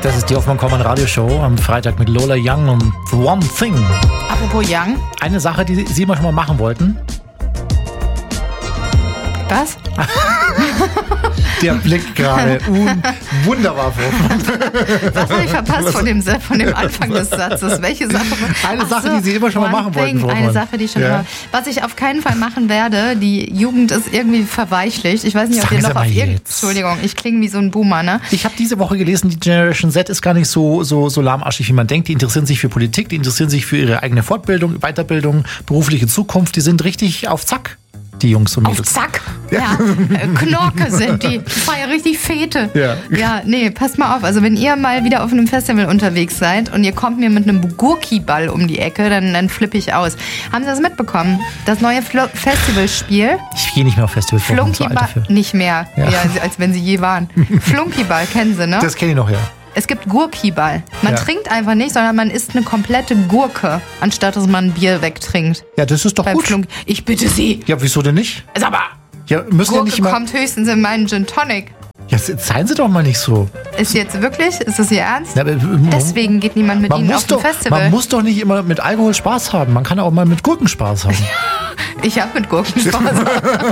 Das ist die Hoffmann-Kommern-Radioshow am Freitag mit Lola Young und The One Thing. Apropos Young. Eine Sache, die Sie immer schon mal machen wollten. Was? Der Blick gerade. Wunderbar. Was habe ich verpasst von dem Anfang des Satzes? Welche Sache? Eine Sache, die Sie immer schon mal machen wollten. Eine Sache, die ich schon immer. Was ich auf keinen Fall machen werde, die Jugend ist irgendwie verweichlicht. Ich weiß nicht, ob ihr noch auf Entschuldigung, ich klinge wie so ein Boomer, ne? Ich habe diese Woche gelesen, die Generation Z ist gar nicht so lahmarschig, wie man denkt. Die interessieren sich für Politik, die interessieren sich für ihre eigene Fortbildung, Weiterbildung, berufliche Zukunft. Die sind richtig auf Zack. Die Jungs und Mädels. Auf Zack. Ja. Knorke sind die. Das war ja richtig Fete. Ja, nee, passt mal auf. Also wenn ihr mal wieder auf einem Festival unterwegs seid und ihr kommt mir mit einem Gurkiball um die Ecke, dann flippe ich aus. Haben Sie das mitbekommen? Das neue Festivalspiel. Ich gehe nicht mehr auf Festivals. Flunkyball. Nicht mehr, ja, als wenn Sie je waren. Flunkyball, kennen Sie, ne? Das kenne ich noch, ja. Es gibt Gurkiball. Man trinkt einfach nicht, sondern man isst eine komplette Gurke, anstatt dass man ein Bier wegtrinkt. Ja, das ist doch gut. Ich bitte Sie. Ja, wieso denn nicht? Also aber ja, müssen Gurke ja nicht mal kommt höchstens in meinen Gin Tonic. Ja, seien Sie doch mal nicht so. Ist jetzt wirklich? Ist das Ihr Ernst? Ja, Deswegen geht niemand mit Ihnen auf ein Festival. Man muss doch nicht immer mit Alkohol Spaß haben. Man kann auch mal mit Gurken Spaß haben. Ich habe mit Gurken Spaß.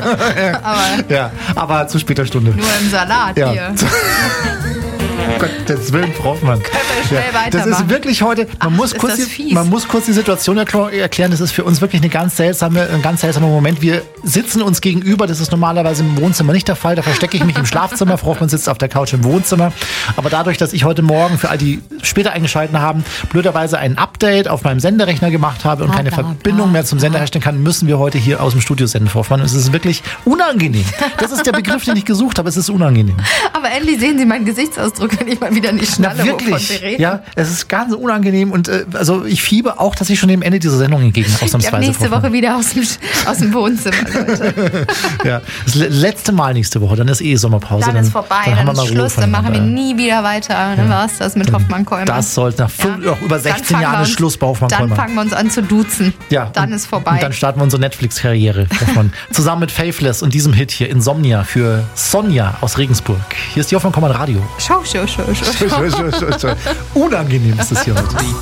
aber zu später Stunde. Nur im Salat hier. Gottes Willen, Frau Hoffmann. Können wir schnell weitermachen. Das ist wirklich heute, man muss kurz die Situation erklären. Das ist für uns wirklich ein ganz seltsamer Moment. Wir sitzen uns gegenüber, das ist normalerweise im Wohnzimmer nicht der Fall. Da verstecke ich mich im Schlafzimmer. Frau Hoffmann sitzt auf der Couch im Wohnzimmer. Aber dadurch, dass ich heute Morgen, für all die später eingeschaltet haben, blöderweise ein Update auf meinem Senderechner gemacht habe und keine Verbindung mehr zum Sender herstellen kann, müssen wir heute hier aus dem Studio senden, Frau Hoffmann. Es ist wirklich unangenehm. Das ist der Begriff, den ich gesucht habe. Es ist unangenehm. Aber endlich sehen Sie meinen Gesichtsausdruck, wenn ich mal wieder nicht schnalle, wovon wir reden. Ja, es ist ganz unangenehm und also ich fiebe auch, dass ich schon dem Ende dieser Sendung entgegen ausnahmsweise. Nächste Woche wieder aus dem Wohnzimmer, Leute. Ja, das letzte Mal nächste Woche, dann ist Sommerpause. Dann ist vorbei, dann ist Schluss, dann machen wir nie wieder weiter. Dann war es das mit Hoffmann-Kollmann. Das sollte nach über 16 Jahren Schluss bei Hoffmann-Kollmann. Dann fangen wir uns an zu duzen. Ja, dann ist vorbei. Und dann starten wir unsere Netflix-Karriere. Zusammen mit Faithless und diesem Hit hier, Insomnia, für Sonja aus Regensburg. Hier ist die Hoffmann-Kollmann Radio. Show. Unangenehm ist das hier heute.